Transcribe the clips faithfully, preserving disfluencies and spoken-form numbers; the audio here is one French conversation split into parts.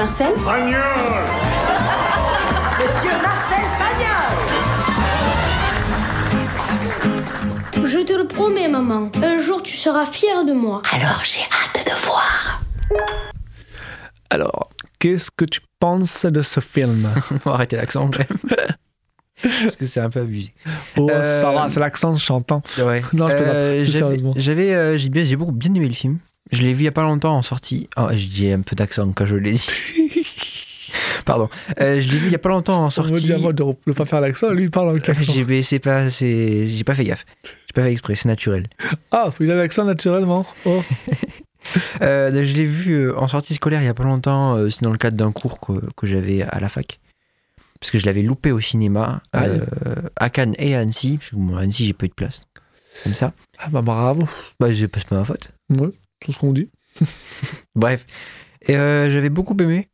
Marcel? Pagnol! Monsieur Marcel Pagnol! Je te le promets, maman. Un jour, tu seras fière de moi. Alors, j'ai hâte de voir. Alors, qu'est-ce que tu penses de ce film? On va arrêter l'accent quand même. Parce que c'est un peu abusé. Oh, Euh, ça va, c'est l'accent chantant. Ouais. Non, je plaisante, Euh, plus j'avais, sérieusement. j'avais, euh, j'ai, bien, j'ai beaucoup bien aimé le film. Je l'ai vu il y a pas longtemps en sortie. Oh, j'ai un peu d'accent quand je l'ai dit. Pardon. Euh, je l'ai vu il y a pas longtemps en On me sortie. dit à moi de ne pas faire l'accent, lui il parle avec l'accent. J'ai, mais c'est pas, c'est, j'ai pas fait gaffe. J'ai pas fait exprès, c'est naturel. Ah, il a l'accent naturellement. Oh. Euh, je l'ai vu euh, en sortie scolaire il y a pas longtemps. Euh, c'est dans le cadre d'un cours que, que j'avais à la fac. Parce que je l'avais loupé au cinéma euh, à Cannes et à Annecy. Parce que bon, à Annecy, j'ai pas eu de place. Comme ça. Ah bah bravo. Bah, c'est pas c'est pas ma faute. Ouais, tout ce qu'on dit. Bref. Et euh, j'avais beaucoup aimé.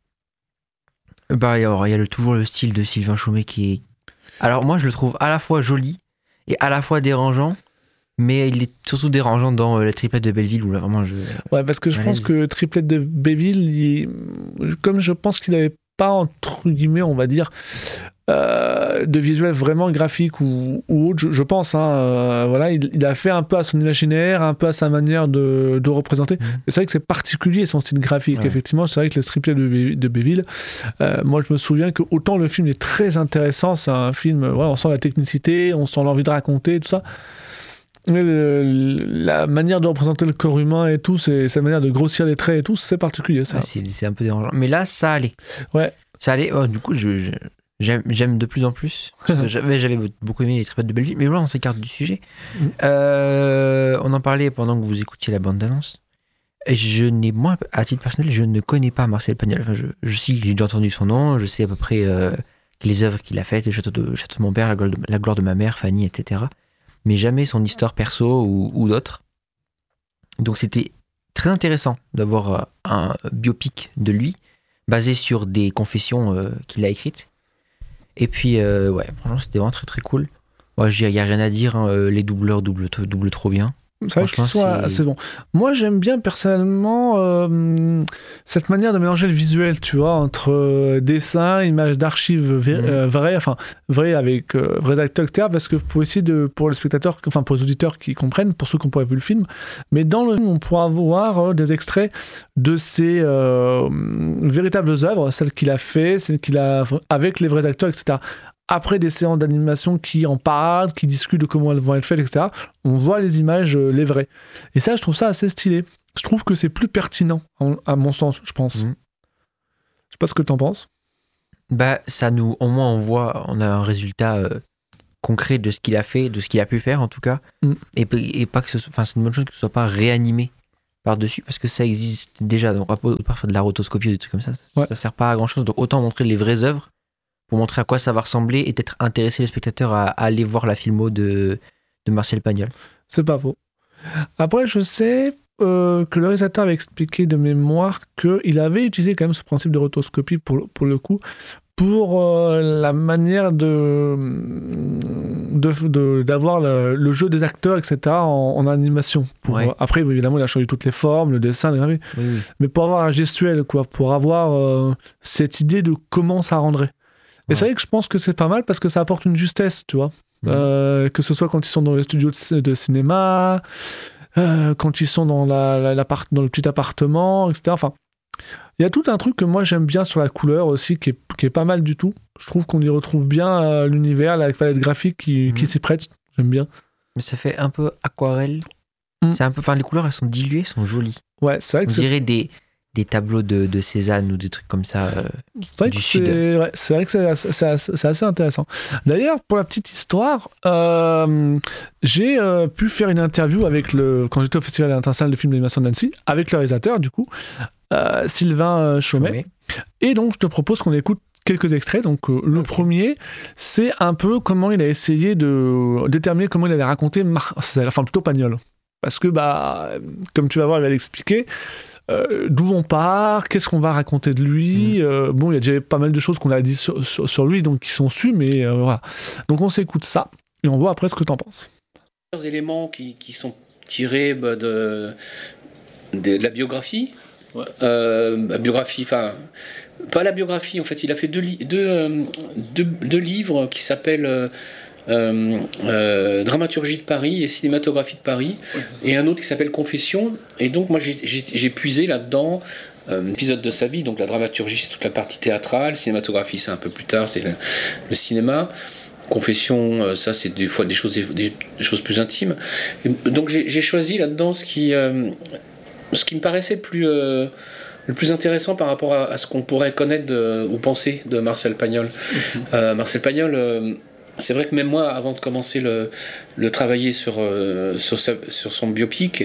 Bah, alors, il y a le, toujours le style de Sylvain Chomet qui est. Alors, moi, je le trouve à la fois joli et à la fois dérangeant. Mais il est surtout dérangeant dans euh, la triplette de Belleville où là, vraiment, je. Ouais, parce que je Allez-y. pense que Triplette de Béville, il- comme je pense qu'il n'avait pas, entre guillemets, on va dire, euh, de visuel vraiment graphique ou, ou autre, je, je pense. Hein, euh, voilà, il, il a fait un peu à son imaginaire, un peu à sa manière de, de représenter. Mmh. Et c'est vrai que c'est particulier son style graphique. Ouais. Effectivement, c'est vrai que le Triplette de, Bé- de Béville, euh, moi je me souviens que autant le film est très intéressant, c'est un film, ouais, on sent la technicité, on sent l'envie de raconter, tout ça. Mais le- la manière de représenter le corps humain et tout, c'est sa manière de grossir les traits et tout, c'est particulier ça. Ah, c'est, c'est un peu dérangeant. Mais là, ça allait. Ouais. Ça allait. Oh, du coup, je, je- j'aime, j'aime de plus en plus. Parce que j'avais, j'avais beaucoup aimé les triplette de Belleville. Mais là, on s'écarte du sujet. Mm. Euh, on en parlait pendant que vous écoutiez la bande-annonce. Et je n'ai, moi, à titre personnel, je ne connais pas Marcel Pagnol. Enfin, je, je sais, j'ai déjà entendu son nom. Je sais à peu près euh, les œuvres qu'il a faites, le château de, château de mon père, la gloire de, la gloire de ma mère, Fanny, et cetera. Mais jamais son histoire perso ou, ou d'autres. Donc c'était très intéressant d'avoir euh, un biopic de lui, basé sur des confessions euh, qu'il a écrites. Et puis, euh, ouais, franchement, c'était vraiment très très cool. Il n'y a rien à dire, hein, euh, les doubleurs doublent, doublent trop bien. C'est vrai qu'ils sont Franchement, c'est- assez bons. Moi, j'aime bien personnellement euh, cette manière de mélanger le visuel, tu vois, entre euh, dessin, images d'archives vé- Mhm. euh, vraies, enfin vraies avec euh, vrais acteurs, et cetera. Parce que pour essayer de, pour les spectateurs, enfin pour les auditeurs qui comprennent, pour ceux qui n'ont pas vu le film, mais dans le film, on pourra voir euh, des extraits de ses euh, véritables œuvres, celles qu'il a fait, celles qu'il a avec les vrais acteurs, et cetera. Après des séances d'animation qui en parlent, qui discutent de comment elles vont être faites, et cetera, on voit les images, euh, les vraies. Et ça, je trouve ça assez stylé. Je trouve que c'est plus pertinent, en- à mon sens, je pense. Mhm. Je sais pas ce que t'en penses. Bah, ça nous, au moins, on voit, on a un résultat euh, concret de ce qu'il a fait, de ce qu'il a pu faire en tout cas. Mm. Et, et pas que ce soit, enfin, c'est une bonne chose que ce soit pas réanimé par-dessus parce que ça existe déjà. Donc, parfois de la rotoscopie ou des trucs comme ça, Ouais. ça sert pas à grand-chose. Donc, autant montrer les vraies œuvres pour montrer à quoi ça va ressembler et peut-être intéresser le spectateur à, à aller voir la filmo de, de Marcel Pagnol. C'est pas faux. Après, je sais euh, que le réalisateur avait expliqué de mémoire qu'il avait utilisé quand même ce principe de rotoscopie pour, pour le coup, pour euh, la manière de, de, de- d'avoir le, le jeu des acteurs, et cetera, en, en animation. Pour, Ouais. euh, après, évidemment, il a changé toutes les formes, le dessin, le gravé, Oui, oui. mais pour avoir un gestuel, quoi, pour avoir euh, cette idée de comment ça rendrait. Et Ouais. c'est vrai que je pense que c'est pas mal parce que ça apporte une justesse, tu vois. Mhm. Euh, que ce soit quand ils sont dans les studios de, c- de cinéma, euh, quand ils sont dans, la, la- l'appart- dans le petit appartement, et cetera. Enfin, il y a tout un truc que moi j'aime bien sur la couleur aussi, qui est, qui est pas mal du tout. Je trouve qu'on y retrouve bien euh, l'univers, la palette graphique qui, Mhm. qui s'y prête. J'aime bien. Mais ça fait un peu aquarelle. Mm. C'est un peu, enfin, les couleurs, elles sont diluées, elles sont jolies. Ouais, c'est vrai On que c'est, dirait des, des tableaux de, de Cézanne ou des trucs comme ça. euh. c'est vrai du que sud. c'est, ouais, c'est vrai que c'est, assez- c'est assez- c'est assez intéressant. D'ailleurs, pour la petite histoire, euh, j'ai euh, pu faire une interview avec le, quand j'étais au Festival international de films d'animation de Nancy, avec le réalisateur, du coup, euh, Sylvain euh, Chomet. Ouais. Et donc, je te propose qu'on écoute quelques extraits. Donc, euh, le premier, c'est un peu comment il a essayé de déterminer comment il allait raconter Marcel, enfin plutôt Pagnol. Parce que, bah, comme tu vas voir, il va l'expliquer. Euh, d'où on part, qu'est-ce qu'on va raconter de lui. Mmh. Euh, bon, il y a déjà pas mal de choses qu'on a dit sur, sur, sur lui, donc qui sont su, mais euh, voilà. Donc, on s'écoute ça et on voit après ce que t'en penses. Plusieurs éléments qui, qui sont tirés bah, de, de la biographie Ouais. Euh, la biographie, enfin, pas la biographie, en fait, il a fait deux, li- deux, euh, deux, deux livres qui s'appellent euh, euh, euh, Dramaturgie de Paris et Cinématographie de Paris, ouais, et un autre qui s'appelle Confession. Et donc, moi, j'ai, j'ai, j'ai puisé là-dedans euh, un épisode de sa vie. Donc, la dramaturgie, c'est toute la partie théâtrale, cinématographie, c'est un peu plus tard, c'est le, le cinéma. Confession, euh, ça, c'est des fois des choses, des, des choses plus intimes. Et donc, j'ai, j'ai choisi là-dedans ce qui. Euh, Ce qui me paraissait plus, euh, le plus intéressant par rapport à, à ce qu'on pourrait connaître de, ou penser de Marcel Pagnol. Mm-hmm. Euh, Marcel Pagnol, euh, c'est vrai que même moi, avant de commencer le, le travailler sur, euh, sur, sa, sur son biopic,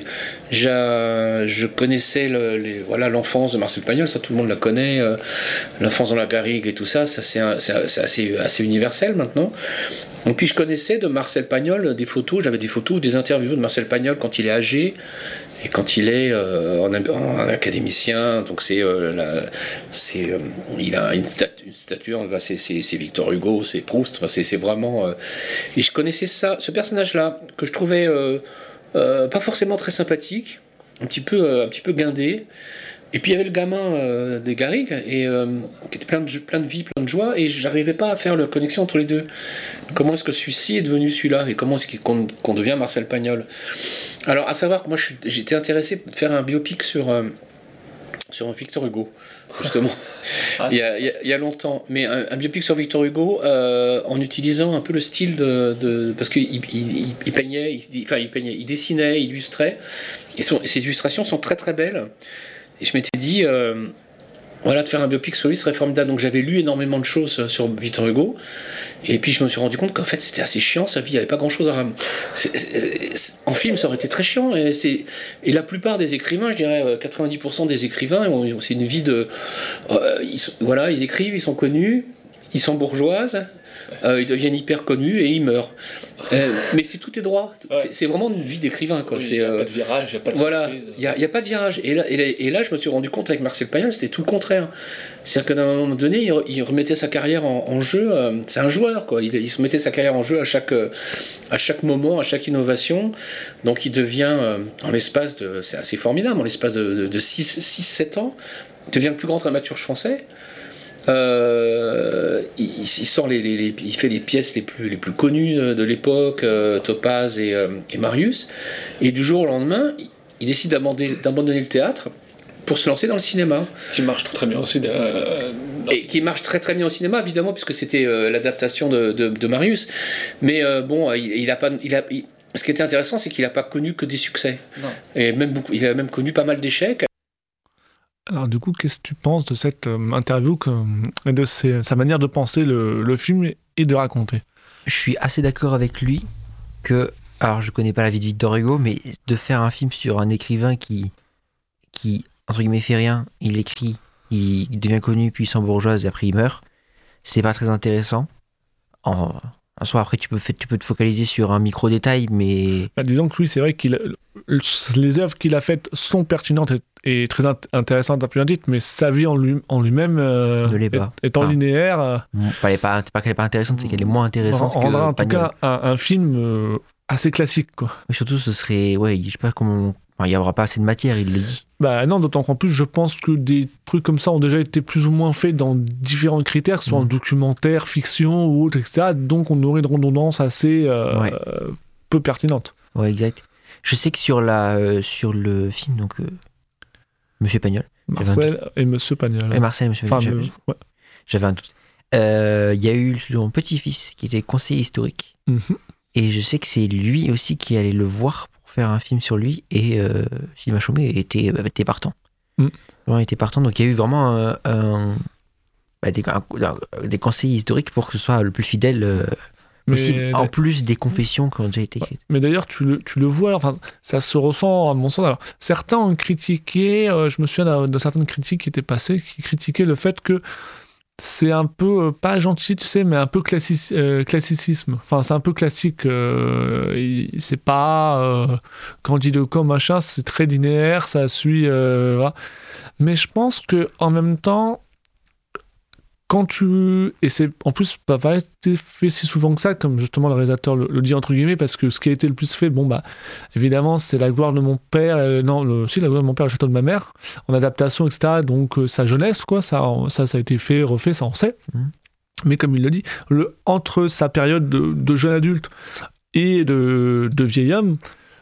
je connaissais le, les, voilà, l'enfance de Marcel Pagnol, ça tout le monde la connaît, euh, l'enfance dans la garrigue et tout ça, ça c'est, un, c'est, c'est assez, assez universel maintenant. Et puis je connaissais de Marcel Pagnol des photos, j'avais des photos, des interviews de Marcel Pagnol quand il est âgé, et quand il est euh, en, en académicien, donc c'est, euh, la, c'est euh, il a une, statu, une stature, c'est, c'est, c'est Victor Hugo, c'est Proust, enfin, c'est, c'est vraiment. Euh, et je connaissais ça, ce personnage-là que je trouvais euh, euh, pas forcément très sympathique, un petit peu, euh, un petit peu guindé. Et puis il y avait le gamin euh, des Garrigues, et euh, qui était plein de, plein de vie, plein de joie, et j'arrivais pas à faire la connexion entre les deux. Comment est-ce que celui-ci est devenu celui-là, et comment est-ce qu'on, qu'on devient Marcel Pagnol? Alors, à savoir que moi, je suis, j'étais intéressé de faire un biopic sur, euh, sur Victor Hugo, justement, ah, il, y a, il, y a, il y a longtemps. Mais un, un biopic sur Victor Hugo, euh, en utilisant un peu le style de... de parce qu'il il, il, il peignait, il, enfin, il peignait, il dessinait, il illustrait, et son, ses illustrations sont très très belles. Et je m'étais dit, euh, voilà, de faire un biopic sur lui serait formidable. Donc j'avais lu énormément de choses sur Victor Hugo. Et puis je me suis rendu compte qu'en fait c'était assez chiant, sa vie, il n'y avait pas grand chose à ramener. En film, ça aurait été très chiant. Et, c'est, et la plupart des écrivains, je dirais quatre-vingt-dix pour cent des écrivains, c'est une vie de. Euh, ils sont, voilà, ils écrivent, ils sont connus, ils sont bourgeoises. Euh, ils deviennent hyper connus et ils meurent. Euh, mais c'est tout est droit. Ouais. C'est, c'est vraiment une vie d'écrivain. Quoi. Il n'y a euh, pas de virage, il n'y a pas de voilà, surprise. Il n'y a, a pas de virage. Et là, et, là, et là, je me suis rendu compte avec Marcel Pagnol, c'était tout le contraire. C'est-à-dire qu'à un moment donné, il, il remettait sa carrière en, en jeu. Euh, c'est un joueur, quoi. Il, il se mettait sa carrière en jeu à chaque, à chaque moment, à chaque innovation. Donc il devient, euh, en l'espace de. C'est assez formidable, en l'espace de, de, de six sept ans, il devient le plus grand dramaturge français. Euh, il, il sort les, les, les, il fait les pièces les plus, les plus connues de l'époque, euh, Topaz et, euh, et Marius, et du jour au lendemain, il, il décide d'abandonner, d'abandonner le théâtre pour se lancer dans le cinéma. Qui marche très très bien aussi. Euh, dans... Et qui marche très très bien au cinéma, évidemment, puisque c'était euh, l'adaptation de, de, de Marius. Mais euh, bon, il, il a pas, il a, il... ce qui était intéressant, c'est qu'il n'a pas connu que des succès. Non. Et même beaucoup, il a même connu pas mal d'échecs. Alors du coup, qu'est-ce que tu penses de cette euh, interview que, et de ses, sa manière de penser le, le film et de raconter? Je suis assez d'accord avec lui que, alors je connais pas la vie de Victor Hugo, mais de faire un film sur un écrivain qui, qui entre guillemets fait rien, il écrit, il devient connu, puis il s'embourgeoise et après il meurt, c'est pas très intéressant. En, en soi, après tu peux, tu peux te focaliser sur un micro détail, mais bah, disons que oui, c'est vrai que les œuvres qu'il a faites sont pertinentes et est très int- intéressante à plus d'un titre, mais sa vie en, lui, en lui-même euh, ne l'est pas. Est, étant enfin, linéaire. Euh, pas, elle est pas, c'est pas qu'elle n'est pas intéressante, c'est qu'elle est moins intéressante. On que rendra en Pagnol. tout cas un, un film euh, assez classique, quoi. Mais surtout, ce serait, ouais, je sais pas comment, enfin, il n'y aura pas assez de matière, il le dit. Bah non, d'autant qu'en plus, je pense que des trucs comme ça ont déjà été plus ou moins faits dans différents critères, soit mmh. en documentaire, fiction ou autre, et cetera. Donc on aurait une redondance assez euh, ouais. peu pertinente. Ouais, exact. Je sais que sur la, euh, sur le film, donc. Euh, Monsieur Pagnol. Marcel et Monsieur Pagnol. Et Marcel et Monsieur Pagnol. Enfin, j'avais, me... ouais. j'avais un doute. Il euh, y a eu son petit-fils qui était conseiller historique. Mm-hmm. Et je sais que c'est lui aussi qui allait le voir pour faire un film sur lui. Et euh, Sylvain Chomet était, bah, était partant. Mm. Vraiment, était partant. Donc il y a eu vraiment un, un, bah, des, un, des conseillers historiques pour que ce soit le plus fidèle euh, possible. Mais, en plus des confessions qui ont déjà été écrites. Mais d'ailleurs, tu le, tu le vois, enfin, ça se ressent à mon sens. Alors, certains ont critiqué, euh, je me souviens de, de certaines critiques qui étaient passées, qui critiquaient le fait que c'est un peu, euh, pas gentil, tu sais, mais un peu classic, euh, classicisme. Enfin, c'est un peu classique. Euh, c'est pas euh, grandiloquent, machin, c'est très linéaire, ça suit. Euh, voilà. Mais je pense qu'en même temps, quand tu... Et c'est en plus pas pareil, c'est fait si souvent que ça, comme justement le réalisateur le, le dit entre guillemets, parce que ce qui a été le plus fait, bon bah, évidemment, c'est La gloire de mon père, euh, non, le, si, La gloire de mon père, Le château de ma mère, en adaptation, et cetera. Donc euh, sa jeunesse, quoi, ça, ça, ça a été fait, refait, ça on sait. Mmh. Mais comme il le dit, le, entre sa période de, de jeune adulte et de, de vieil homme,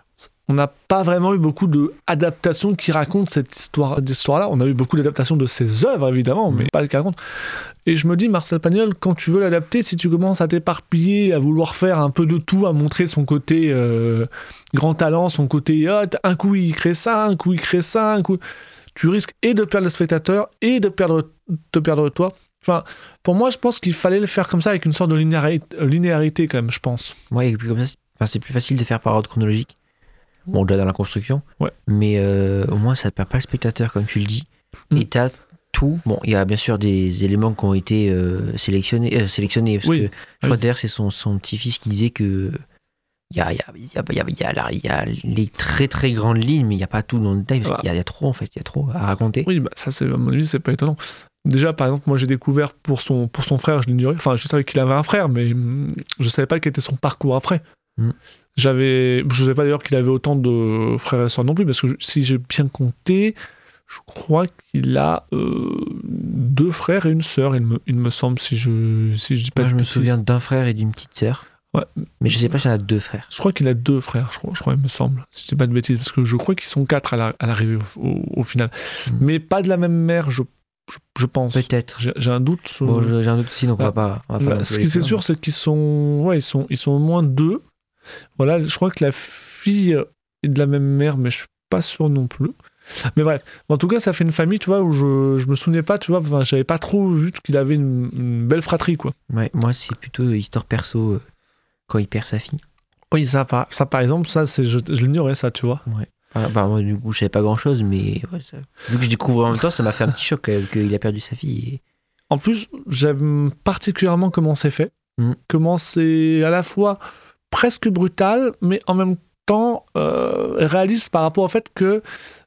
on n'a pas vraiment eu beaucoup d'adaptations qui racontent cette histoire, cette histoire-là. On a eu beaucoup d'adaptations de ses œuvres, évidemment, mais pas qui racontent. Et je me dis, Marcel Pagnol, quand tu veux l'adapter, si tu commences à t'éparpiller, à vouloir faire un peu de tout, à montrer son côté euh, grand talent, son côté ah, un coup il crée ça, un coup il crée ça, un coup... Tu risques et de perdre le spectateur et de perdre, de perdre toi. Enfin, pour moi, je pense qu'il fallait le faire comme ça, avec une sorte de linéarité, linéarité quand même, je pense. Ouais, et puis comme ça, c'est, enfin, c'est plus facile de faire par ordre chronologique. Bon, déjà dans la construction, ouais. mais euh, au moins ça ne perd pas le spectateur, comme tu le dis. Mm. Et tu as tout. Bon, il y a bien sûr des éléments qui ont été euh, sélectionnés, euh, sélectionnés, parce oui. que je crois oui. d'ailleurs c'est son, son petit-fils qui disait que il y a, y, a, y, a, y, a, y, a, y a les très très grandes lignes, mais il n'y a pas tout dans le détail, parce voilà. qu'il y a, y a trop en fait, il y a trop à raconter. Oui, bah, ça c'est, à mon avis, c'est pas étonnant. Déjà, par exemple, moi j'ai découvert pour son, pour son frère, je l'ignorais, enfin je savais qu'il avait un frère, mais je savais pas quel était son parcours après. Mm. J'avais, je ne sais pas d'ailleurs qu'il avait autant de frères et sœurs non plus, parce que je, si j'ai bien compté, je crois qu'il a euh, deux frères et une sœur, il me, il me semble, si je, si je dis pas Moi, de je me bêtises. souviens d'un frère et d'une petite sœur. Ouais. Mais je sais pas s'il y en a deux frères. Je crois qu'il a deux frères, je crois, je crois il me semble, si je dis pas de bêtises, parce que je crois qu'ils sont quatre à, la, à l'arrivée au, au, au final. Mm. Mais pas de la même mère, je Je, je pense. Peut-être. J'ai, j'ai un doute. Sur... Bon, j'ai un doute aussi, donc ouais. on va pas. On va pas Ce qui c'est sûr, c'est qu'ils sont, ouais, ils sont, ils sont au moins deux. Voilà, je crois que la fille est de la même mère, mais je suis pas sûr non plus. Mais bref, en tout cas, ça fait une famille, tu vois, où je, je me souvenais pas, tu vois, enfin, j'avais pas trop vu qu'il avait une, une belle fratrie, quoi. Ouais, moi, c'est plutôt histoire perso euh, quand il perd sa fille. Oui, ça, ça par exemple, ça, c'est, je, je l'ignorais, ça, tu vois. Ouais. Bah, bah, moi, du coup, je savais pas grand chose, mais ouais, ça... vu que je découvre en même temps, ça m'a fait un petit choc euh, qu'il a perdu sa fille. Et... En plus, j'aime particulièrement comment c'est fait, mmh. comment c'est à la fois presque brutal, mais en même temps euh, réaliste par rapport au fait que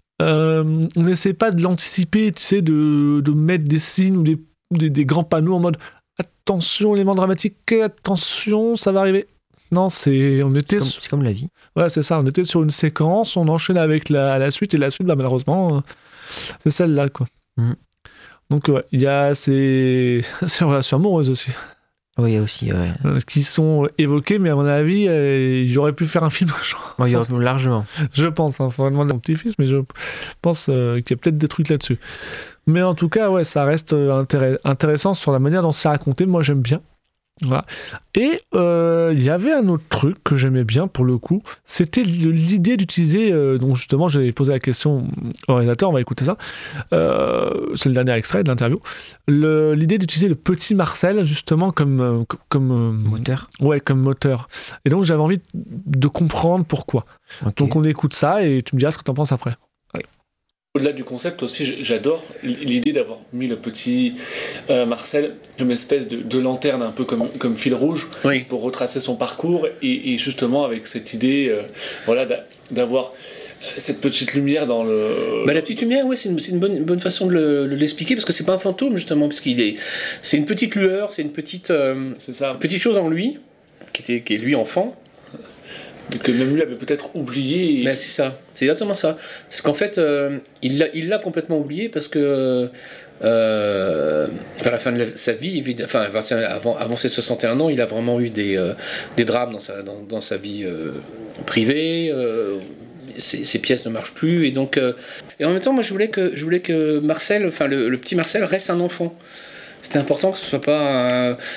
euh, on n'essaie pas de l'anticiper, tu sais, de, de mettre des signes ou des, des, des grands panneaux en mode attention, élément dramatique, attention, ça va arriver. Non, c'est on était c'est comme, c'est comme la vie. Ouais, c'est ça. On était sur une séquence, on enchaîne avec la, la suite et la suite, bah, malheureusement, c'est celle-là, quoi. Mm. Donc ouais, il y a ces, ces relations amoureuses aussi. Oui, il y a aussi, ouais. Euh, qui sont évoquées, mais à mon avis, euh, j'aurais pu faire un film. Genre, ouais, il y aurait largement. Je pense, hein, faut demander à mon petit-fils, mais je pense euh, qu'il y a peut-être des trucs là-dessus. Mais en tout cas, ouais, ça reste intéress- intéressant sur la manière dont c'est raconté. Moi, j'aime bien. Voilà. Et il euh, y avait un autre truc que j'aimais bien pour le coup, c'était l'idée d'utiliser, euh, donc justement j'avais posé la question au réalisateur, on va écouter ça, euh, c'est le dernier extrait de l'interview, le, l'idée d'utiliser le petit Marcel justement comme, euh, comme euh, moteur. Ouais, comme moteur. Et donc j'avais envie de comprendre pourquoi. Okay. Donc on écoute ça et tu me diras ce que tu en penses après. Allez. Au-delà du concept aussi, j'adore l'idée d'avoir mis le petit euh, Marcel comme espèce de, de lanterne, un peu comme, comme fil rouge, oui. pour retracer son parcours, et, et justement avec cette idée euh, voilà, d'avoir cette petite lumière dans le... Bah, la petite lumière, oui, c'est une, c'est une, bonne, une bonne façon de, le, de l'expliquer, parce que c'est pas un fantôme, justement, parce qu'il est... C'est une petite lueur, c'est une petite, euh, c'est ça. petite chose en lui, qui, était, qui est lui enfant, et que même lui avait peut-être oublié. Et... Ben c'est ça, c'est exactement ça. C'est qu'en fait, euh, il, l'a, il l'a complètement oublié parce que euh, vers la fin de la, sa vie, enfin avant, avant ses soixante et un ans, il a vraiment eu des, euh, des drames dans sa, dans, dans sa vie euh, privée. Euh, ses, ses pièces ne marchent plus et donc euh, et en même temps, moi je voulais que je voulais que Marcel, enfin le, le petit Marcel reste un enfant. C'était important que ce soit pas un,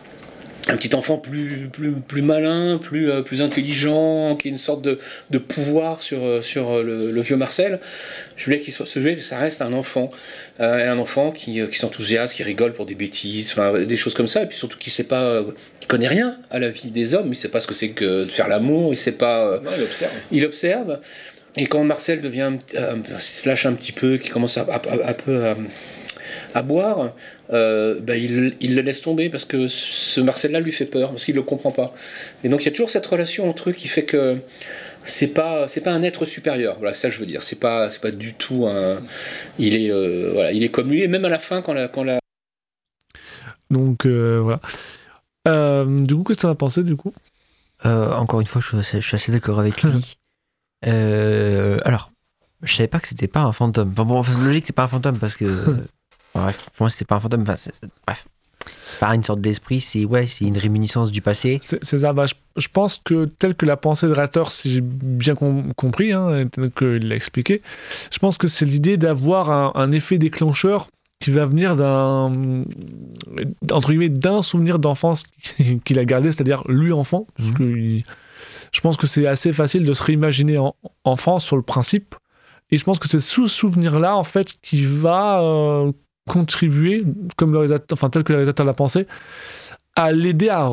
un petit enfant plus, plus, plus malin, plus, euh, plus intelligent, qui ait une sorte de, de pouvoir sur, sur le, le vieux Marcel. Je voulais qu'il soit, ce jeu, ça reste un enfant. Euh, un enfant qui, qui s'enthousiasme, qui rigole pour des bêtises, des choses comme ça, et puis surtout qui sait pas, euh, qui connaît rien à la vie des hommes, il sait pas ce que c'est que de faire l'amour, il sait pas... Euh, non, il observe. Il observe, et quand Marcel devient, euh, se lâche un petit peu, qui commence à, à, à, à peu... À, à boire, euh, bah, il, il le laisse tomber parce que ce Marcel-là lui fait peur, parce qu'il ne le comprend pas. Et donc il y a toujours cette relation entre eux qui fait que c'est pas, c'est pas un être supérieur. Voilà, c'est ça que je veux dire. C'est pas, c'est pas du tout un. Il est, euh, voilà, il est comme lui, et même à la fin, quand la. Quand la... Donc euh, voilà. Euh, du coup, qu'est-ce que tu en as pensé du coup euh, Encore une fois, je suis assez, je suis assez d'accord avec lui. euh, alors, je savais pas que c'était pas un fantôme. Enfin bon, c'est logique, c'est pas un fantôme parce que. Euh, bref, pour moi, c'était pas un fantôme. Enfin, c'est, c'est, bref. Par une sorte d'esprit, c'est ouais, c'est une réminiscence du passé. C'est, c'est ça. Bah, je, je pense que tel que la pensée de Ratter, si j'ai bien com- compris, hein, tel qu'il l'a expliqué, je pense que c'est l'idée d'avoir un, un effet déclencheur qui va venir d'un entre guillemets d'un souvenir d'enfance qu'il a gardé, c'est-à-dire lui enfant. Parce que il, je pense que c'est assez facile de se réimaginer en, enfant sur le principe. Et je pense que c'est ce souvenir-là en fait qui va euh, contribuer, comme le réalisateur, enfin tel que le réalisateur l'a pensé, à l'aider à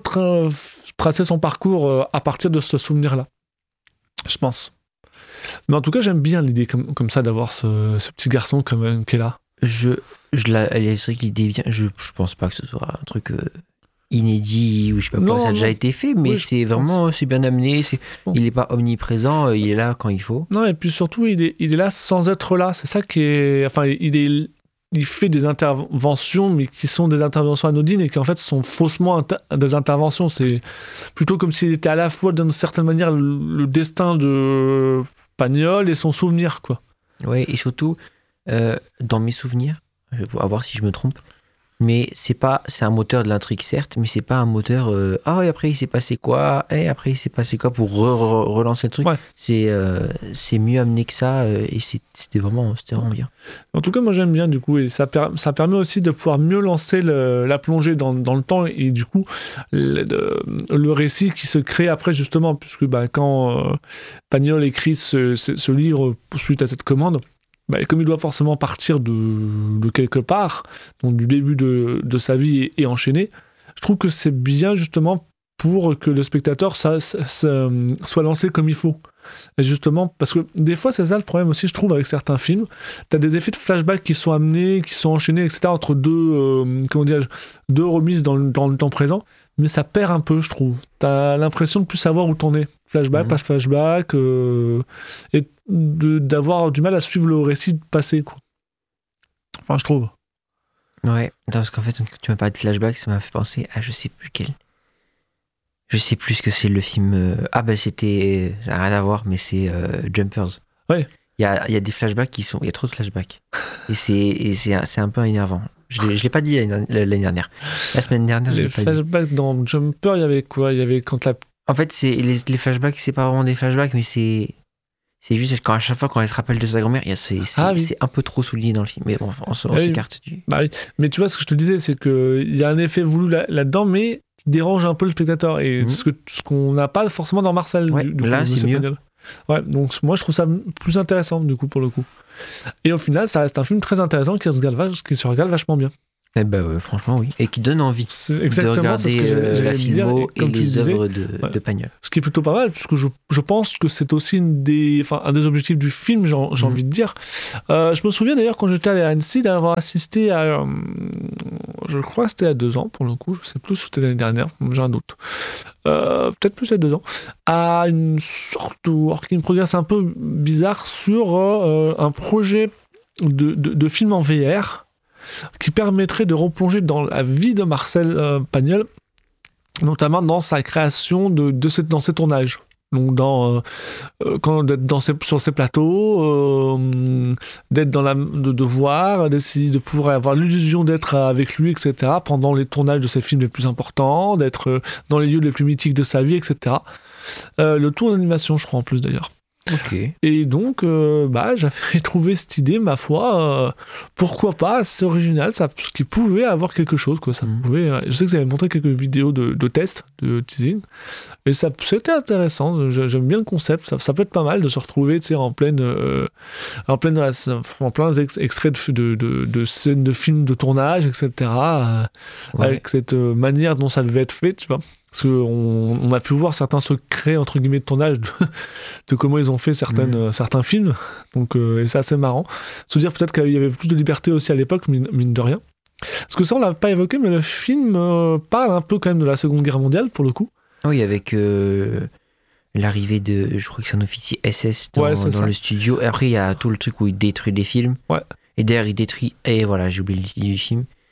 retracer son parcours à partir de ce souvenir-là. Je pense. Mais en tout cas, j'aime bien l'idée comme, comme ça d'avoir ce, ce petit garçon comme, qui est là. Je, je la, c'est vrai que l'idée vient. Je, je pense pas que ce soit un truc euh, inédit ou je sais pas quoi. Non, ça a non. déjà été fait, mais oui, c'est vraiment pense. c'est bien amené. C'est, bon. Il est pas omniprésent, il est là quand il faut. Non, et puis surtout, il est, il est là sans être là. C'est ça qui est. Enfin, il est. Il fait des interventions, mais qui sont des interventions anodines et qui en fait sont faussement inter- des interventions. C'est plutôt comme s'il était à la fois d'une certaine manière le, le destin de Pagnol et son souvenir, quoi. Ouais, et surtout, euh, dans mes souvenirs, je vais voir si je me trompe, mais c'est pas, c'est un moteur de l'intrigue certes, mais c'est pas un moteur. Euh, ah et après il s'est passé quoi Et après il s'est passé quoi pour re- re- relancer le truc. Ouais. C'est euh, c'est mieux amené que ça euh, et c'est, c'était vraiment c'était vraiment bien. En tout cas moi j'aime bien du coup et ça per- ça permet aussi de pouvoir mieux lancer le, la plongée dans dans le temps et du coup le, de, le récit qui se crée après justement puisque bah quand euh, Pagnol écrit ce, ce, ce livre suite à cette commande. Bah, comme il doit forcément partir de, de quelque part, donc du début de, de sa vie et, et enchaîner, je trouve que c'est bien justement pour que le spectateur ça, ça, ça, soit lancé comme il faut. Et justement, parce que des fois, c'est ça le problème aussi, je trouve, avec certains films. Tu as des effets de flashback qui sont amenés, qui sont enchaînés, et cetera, entre deux, euh, comment dirais-je, deux remises dans le, dans le temps présent, mais ça perd un peu, je trouve. Tu as l'impression de plus savoir où t'en es. Flashback, mmh. pas flashback, euh, et de, d'avoir du mal à suivre le récit passé, quoi. Enfin, je trouve. Ouais, parce qu'en fait, quand tu m'as parlé de flashback, ça m'a fait penser à je sais plus quel. Je sais plus ce que c'est le film. Euh... Ah, bah c'était. Ça n'a rien à voir, mais c'est euh, Jumpers. Ouais. Il y a, y a des flashbacks qui sont. Il y a trop de flashbacks. et c'est, et c'est, c'est un peu énervant. Je ne l'ai pas dit l'année dernière. La semaine dernière, je les flashbacks dans Jumper, il y avait quoi? Il y avait quand la. En fait, c'est, les, les flashbacks, c'est pas vraiment des flashbacks, mais c'est. C'est juste quand à chaque fois qu'on elle se rappelle de sa grand-mère, c'est, c'est, ah, oui. c'est un peu trop souligné dans le film. Mais bon, on, on oui. s'écarte du. Bah oui. Mais tu vois, ce que je te disais, c'est qu'il y a un effet voulu là, là-dedans, mais qui dérange un peu le spectateur. Et mmh. ce, que, ce qu'on n'a pas forcément dans Marcel. Ouais, du, du là, coup, c'est mieux. Pagnol. Ouais, donc moi, je trouve ça plus intéressant, du coup, pour le coup. Et au final, ça reste un film très intéressant qui se regarde, qui se regarde vachement bien. Eh ben, euh, franchement, oui. Et qui donne envie c'est exactement, de regarder c'est ce que j'allais, j'allais la filmo et, et les disais, œuvres de, ouais. de Pagnol. Ce qui est plutôt pas mal, puisque je, je pense que c'est aussi une des, enfin, un des objectifs du film, j'ai, j'ai mmh. envie de dire. Euh, je me souviens d'ailleurs, quand j'étais à Annecy, d'avoir assisté à... Euh, je crois que c'était il y a deux ans, pour le coup. Je sais plus si c'était l'année dernière, j'ai un doute. Euh, peut-être plus il y a deux ans. À une sorte de working progress un peu bizarre sur euh, un projet de, de, de film en V R qui permettrait de replonger dans la vie de Marcel euh, Pagnol, notamment dans sa création de, de ses, dans ses tournages. Donc dans, euh, quand, d'être dans ses, sur ses plateaux, euh, d'être dans la, de, de voir, d'essayer de pouvoir avoir l'illusion d'être avec lui, et cetera, pendant les tournages de ses films les plus importants, d'être dans les lieux les plus mythiques de sa vie, et cetera. Euh, le tout en animation, je crois, en plus d'ailleurs. Okay. Et donc, euh, bah, j'avais trouvé cette idée, ma foi, euh, pourquoi pas, assez original, ça, parce qu'il pouvait avoir quelque chose, quoi. Ça mmh. pouvait, euh, je sais que vous avez montré quelques vidéos de, de tests, de teasing, et ça, c'était intéressant. J'aime bien le concept. Ça, ça peut être pas mal de se retrouver, tu sais, en pleine, euh, en pleine, en plein ex- extrait de, de, de, de scènes de films de tournage, et cetera. Euh, ouais. Avec cette euh, manière dont ça devait être fait, tu vois. Parce qu'on on a pu voir certains secrets, entre guillemets, de tournage, de, de comment ils ont fait certaines, mmh. euh, certains films. Donc, euh, et c'est assez marrant. Se dire peut-être qu'il y avait plus de liberté aussi à l'époque, mine, mine de rien. Parce que ça, on l'a pas évoqué, mais le film euh, parle un peu quand même de la Seconde Guerre mondiale, pour le coup. Oui, avec euh, l'arrivée de, je crois que c'est un officier S S dans, ouais, dans le studio. Et après, il y a tout le truc où il détruit des films. Ouais. Et d'ailleurs, il détruit, et voilà, j'ai oublié le titre du film.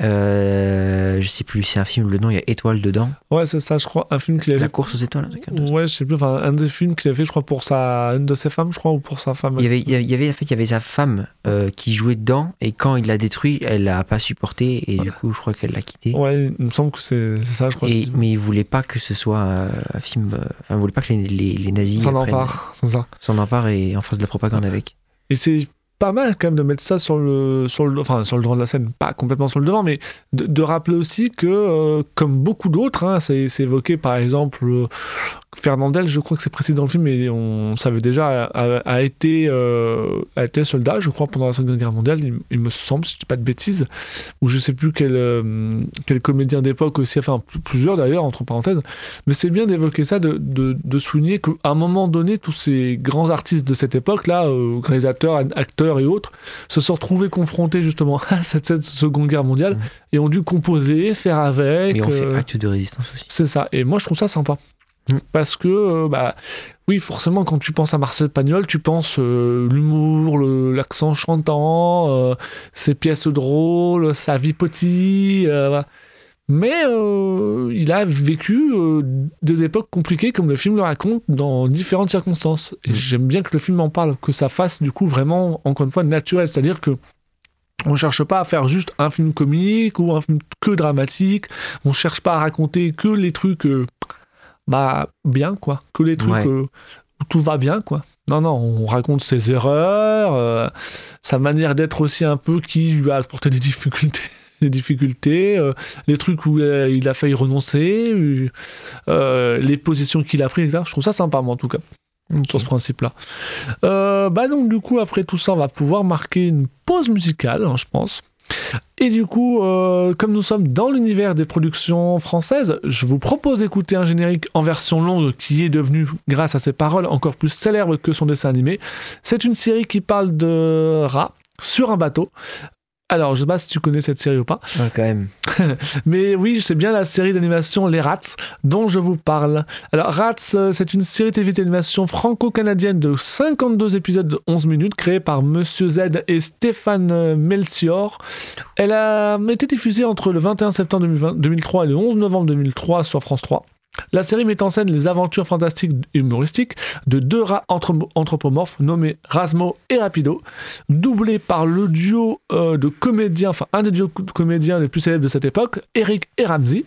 Euh, je sais plus, c'est un film, le nom, il y a Étoile dedans. Ouais, c'est ça, je crois, un film qu'il a La fait. course aux étoiles. Ouais, je sais plus, enfin, un des films qu'il a fait, je crois, pour sa, une de ses femmes, je crois, ou pour sa femme. Il y avait, il y avait, en fait, il y avait sa femme euh, qui jouait dedans, et quand il l'a détruit, elle l'a pas supporté, et ouais. du coup, je crois qu'elle l'a quitté. Ouais, il me semble que c'est, c'est ça, je crois. Et, mais il voulait pas que ce soit euh, un film. Euh, enfin, il voulait pas que les, les, les nazis s'en emparent, c'est ça. S'en emparent et en fasse de la propagande avec. Et c'est pas mal quand même de mettre ça sur le, sur le, enfin, sur le devant de la scène, pas complètement sur le devant, mais de, de rappeler aussi que, euh, comme beaucoup d'autres, hein, c'est, c'est évoqué par exemple euh, Fernandel, je crois que c'est précisé dans le film, mais on savait déjà, a, a, été, euh, a été soldat, je crois, pendant la Seconde Guerre mondiale, il, il me semble, si je dis pas de bêtises, ou je sais plus quel, euh, quel comédien d'époque aussi, enfin plusieurs d'ailleurs, entre parenthèses, mais c'est bien d'évoquer ça, de, de, de souligner qu'à un moment donné, tous ces grands artistes de cette époque-là, euh, réalisateurs, acteurs et autres, se sont retrouvés confrontés justement à cette, cette Seconde Guerre mondiale, mmh. et ont dû composer, faire avec. Et on euh, fait acte de résistance aussi. C'est ça, et moi je trouve ça sympa. Mmh. Parce que, euh, bah, oui, forcément, quand tu penses à Marcel Pagnol, tu penses euh, l'humour, le, l'accent chantant, euh, ses pièces drôles, sa vie potie, euh, voilà. Mais euh, il a vécu euh, des époques compliquées, comme le film le raconte, dans différentes circonstances. Et mmh. j'aime bien que le film en parle, que ça fasse du coup vraiment, encore une fois, naturel. C'est-à-dire que on ne cherche pas à faire juste un film comique ou un film que dramatique. On ne cherche pas à raconter que les trucs... Euh, bah bien quoi, que les trucs ouais. euh, où tout va bien quoi. Non non, on raconte ses erreurs, euh, sa manière d'être aussi un peu qui lui a apporté des difficultés, des difficultés, euh, les trucs où euh, il a failli renoncer, euh, les positions qu'il a prises, et cetera. Je trouve ça sympa moi en tout cas. Okay. Sur ce principe-là. Euh, bah donc du coup après tout ça, on va pouvoir marquer une pause musicale, hein, je pense. Et du coup, euh, comme nous sommes dans l'univers des productions françaises, je vous propose d'écouter un générique en version longue qui est devenu, grâce à ses paroles, encore plus célèbre que son dessin animé. C'est une série qui parle de rats sur un bateau. Alors, je sais pas si tu connais cette série ou pas. Ouais, quand même. Mais oui, c'est bien la série d'animation Les Rats dont je vous parle. Alors, Rats, c'est une série T V d'animation franco-canadienne de cinquante-deux épisodes de onze minutes, créée par Monsieur Z et Stéphane Melchior. Elle a été diffusée entre le vingt et un septembre deux mille trois et le onze novembre deux mille trois sur France trois. La série met en scène les aventures fantastiques et humoristiques de deux rats anthropomorphes nommés Rasmo et Rapido, doublés par le duo euh, de comédiens, enfin un des duos de comédiens les plus célèbres de cette époque, Eric et Ramsey.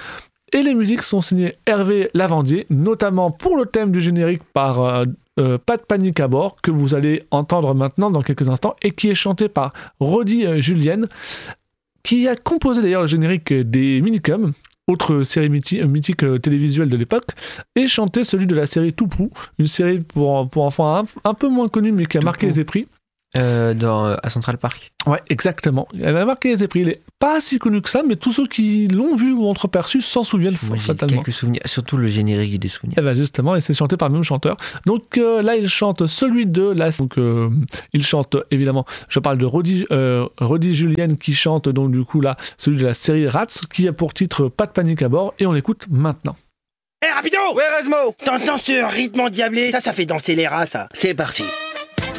Et les musiques sont signées Hervé Lavandier, notamment pour le thème du générique par euh, euh, Pas de panique à bord, que vous allez entendre maintenant dans quelques instants, et qui est chanté par Rodi euh, Julienne, qui a composé d'ailleurs le générique des Minicums, autre série mythi- mythique euh, télévisuelle de l'époque, et chanter celui de la série Toupou, une série pour, pour enfants un, un peu moins connue mais qui a Toupou. marqué les esprits. Euh, dans, à Central Park. Ouais, exactement. Elle a marqué les esprits. Il n'est pas si connu que ça, mais tous ceux qui l'ont vu ou entreperçu s'en souviennent Moi, fatalement. J'ai quelques souvenirs, surtout le générique, j'ai des souvenirs. Et ben justement, et c'est chanté par le même chanteur. Donc euh, là, il chante celui de la. Donc euh, il chante évidemment. Je parle de Rodi, euh, Rodi Julienne qui chante donc du coup là celui de la série Rats qui a pour titre Pas de panique à bord, et on l'écoute maintenant. Hé, hey, rapido! Ouais, Rasmo! T'entends ce rythme endiablé? Ça, ça fait danser les rats, ça. C'est parti.